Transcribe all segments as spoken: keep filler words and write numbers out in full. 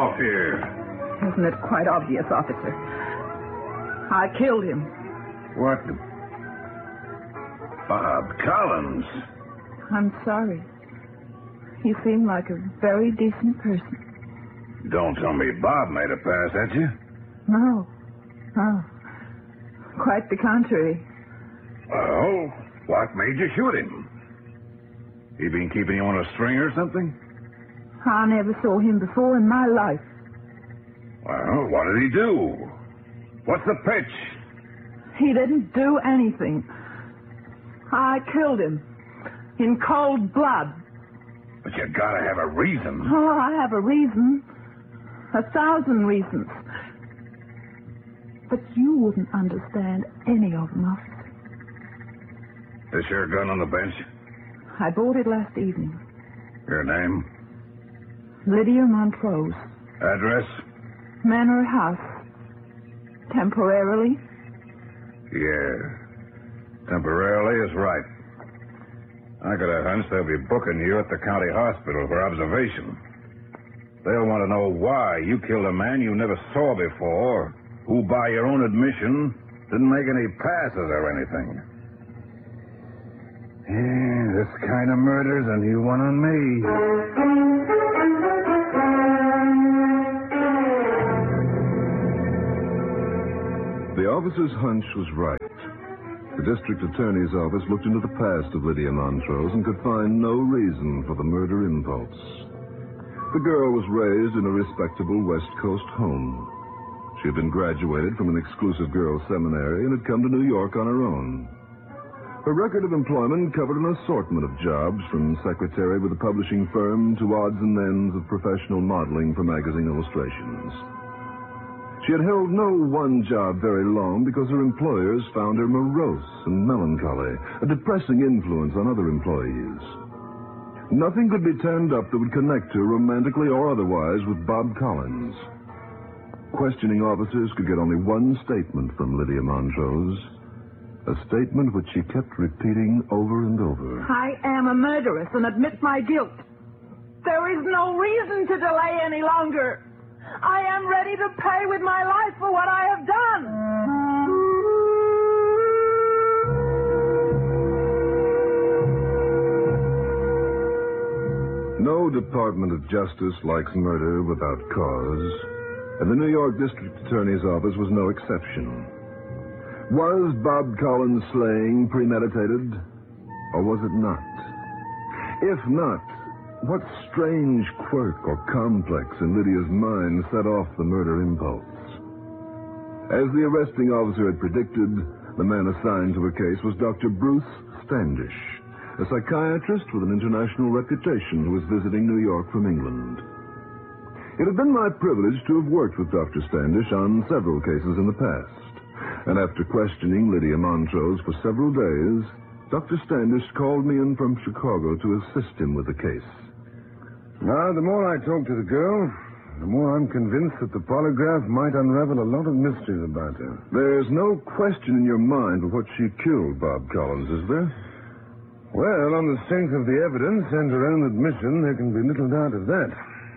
off here. Isn't it quite obvious, officer? I killed him. What? Bob Collins. I'm sorry. He seemed like a very decent person. Don't tell me Bob made a pass at you. No. No. Quite the contrary. Well, what made you shoot him? He been keeping you on a string or something? I never saw him before in my life. Well, what did he do? What's the pitch? He didn't do anything. I killed him. In cold blood. But you gotta have a reason. Oh, I have a reason. A thousand reasons. But you wouldn't understand any of them, officer. This your gun on the bench? I bought it last evening. Your name? Lydia Montrose. Address? Manor House. Temporarily? Yeah. Temporarily is right. I got a hunch they'll be booking you at the county hospital for observation. They'll want to know why you killed a man you never saw before, who, by your own admission, didn't make any passes or anything. Yeah, this kind of murder's a new one on me. The officer's hunch was right. The district attorney's office looked into the past of Lydia Montrose and could find no reason for the murder impulse. The girl was raised in a respectable West Coast home. She had been graduated from an exclusive girls' seminary and had come to New York on her own. Her record of employment covered an assortment of jobs, from secretary with a publishing firm to odds and ends of professional modeling for magazine illustrations. She had held no one job very long because her employers found her morose and melancholy, a depressing influence on other employees. Nothing could be turned up that would connect her romantically or otherwise with Bob Collins. Questioning officers could get only one statement from Lydia Montrose, a statement which she kept repeating over and over. I am a murderess and admit my guilt. There is no reason to delay any longer. I am ready to pay with my life for what I have done. No Department of Justice likes murder without cause, and the New York District Attorney's Office was no exception. Was Bob Collins' slaying premeditated, or was it not? If not, what strange quirk or complex in Lydia's mind set off the murder impulse? As the arresting officer had predicted, the man assigned to her case was Doctor Bruce Standish, a psychiatrist with an international reputation who was visiting New York from England. It had been my privilege to have worked with Doctor Standish on several cases in the past, and after questioning Lydia Montrose for several days, Doctor Standish called me in from Chicago to assist him with the case. Now, the more I talk to the girl, the more I'm convinced that the polygraph might unravel a lot of mysteries about her. There's no question in your mind of what she killed Bob Collins, is there? Well, on the strength of the evidence and her own admission, there can be little doubt of that.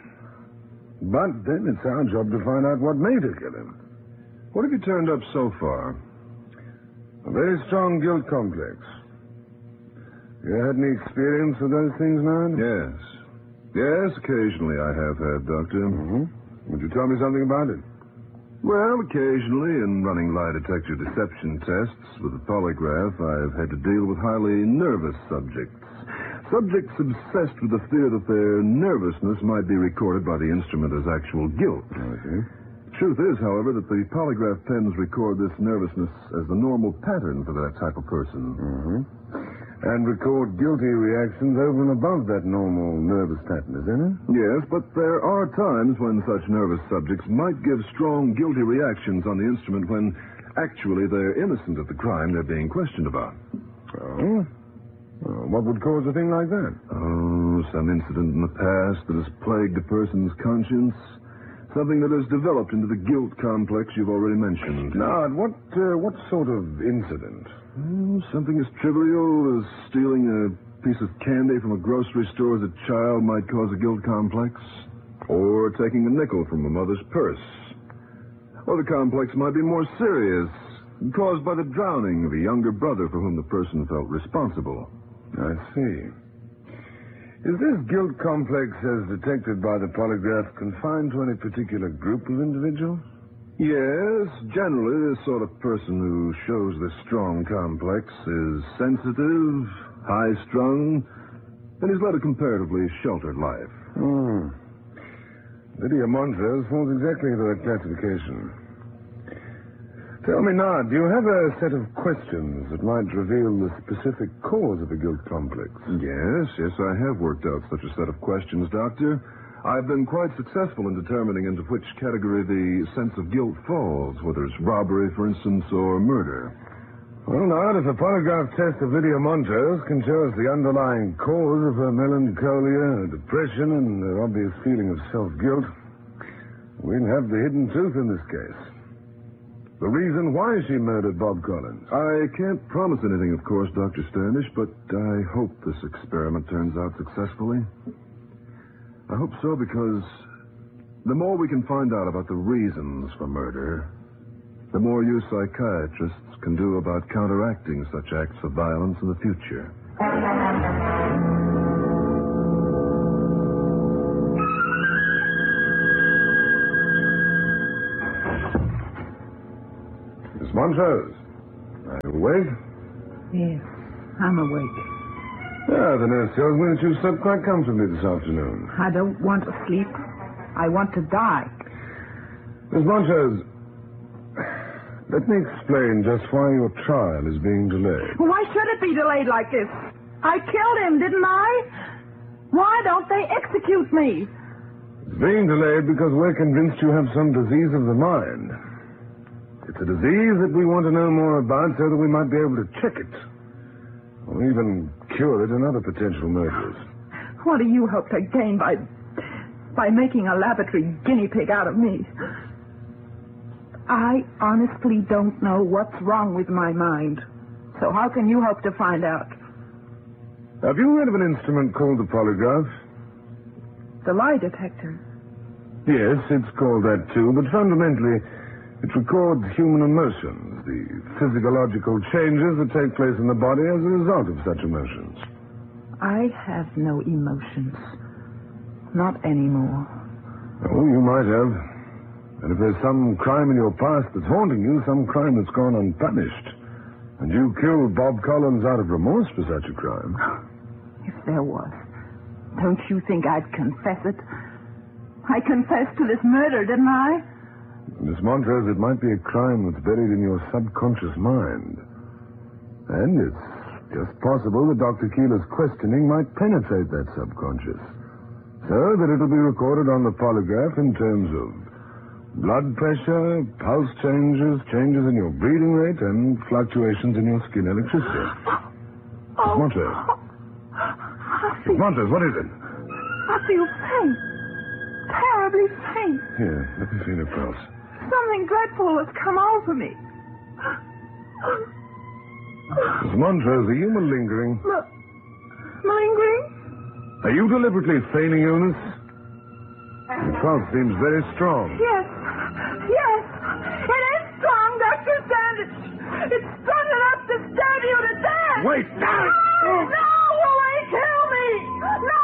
But then it's our job to find out what made her kill him. What have you turned up so far? A very strong guilt complex. You had any experience with those things, man? Yes. Yes, occasionally I have had, Doctor. Mm-hmm. Would you tell me something about it? Well, occasionally, in running lie detector deception tests with a polygraph, I've had to deal with highly nervous subjects. Subjects obsessed with the fear that their nervousness might be recorded by the instrument as actual guilt. Okay. Truth is, however, that the polygraph pens record this nervousness as the normal pattern for that type of person. Mm-hmm. And record guilty reactions over and above that normal nervous pattern, isn't it? Yes, but there are times when such nervous subjects might give strong guilty reactions on the instrument when actually they're innocent of the crime they're being questioned about. Oh? Well, what would cause a thing like that? Oh, some incident in the past that has plagued a person's conscience. Something that has developed into the guilt complex you've already mentioned. Now, what, uh, what sort of incident? Oh, something as trivial as stealing a piece of candy from a grocery store as a child might cause a guilt complex. or taking a nickel from a mother's purse. Or the complex might be more serious, caused by the drowning of a younger brother for whom the person felt responsible. I see. Is this guilt complex, as detected by the polygraph, confined to any particular group of individuals? Yes, generally, the sort of person who shows this strong complex is sensitive, high-strung, and has led a comparatively sheltered life. Hmm. Lydia Montrose falls exactly into that classification. Tell me now, do you have a set of questions that might reveal the specific cause of a guilt complex? Yes, yes, I have worked out such a set of questions, Doctor. I've been quite successful in determining into which category the sense of guilt falls, whether it's robbery, for instance, or murder. Well, now, if a polygraph test of Lydia Montrose can show us the underlying cause of her melancholia, her depression, and her obvious feeling of self-guilt, we'll have the hidden truth in this case. The reason why she murdered Bob Collins. I can't promise anything, of course, Doctor Standish, but I hope this experiment turns out successfully. I hope so because the more we can find out about the reasons for murder, the more you psychiatrists can do about counteracting such acts of violence in the future. Miss Montrose, are you awake? Yes, I'm awake. Ah, the nurse tells me that you slept quite comfortably this afternoon. I don't want to sleep. I want to die. Miss Montrose, let me explain just why your trial is being delayed. Why should it be delayed like this? I killed him, didn't I? Why don't they execute me? It's being delayed because we're convinced you have some disease of the mind. It's a disease that we want to know more about so that we might be able to check it. Or even cure it in other potential murders. What do you hope to gain by by making a laboratory guinea pig out of me? I honestly don't know what's wrong with my mind. So how can you hope to find out? Have you heard of an instrument called the polygraph? The lie detector. Yes, it's called that too, but fundamentally it records human emotions, the physiological changes that take place in the body as a result of such emotions. I have no emotions. Not anymore. Oh, you might have. And if there's some crime in your past that's haunting you, some crime that's gone unpunished, and you killed Bob Collins out of remorse for such a crime. If there was, don't you think I'd confess it? I confessed to this murder, didn't I? Miss Montrose, it might be a crime that's buried in your subconscious mind. And it's just possible that Doctor Keeler's questioning might penetrate that subconscious. So that it'll be recorded on the polygraph in terms of blood pressure, pulse changes, changes in your breathing rate, and fluctuations in your skin electricity. Oh. Miss Montrose. I feel, Miss Montrose, what is it? I feel faint. Terribly faint. Here, let me feel your pulse. Something dreadful has come over me. Miss Montrose, are you malingering? M- malingering? Are you deliberately feigning illness? Your pulse seems very strong. Yes. Yes. It is strong, Doctor Standish. It's strong enough to stab you to death. Wait! No! No! Will they kill me? No!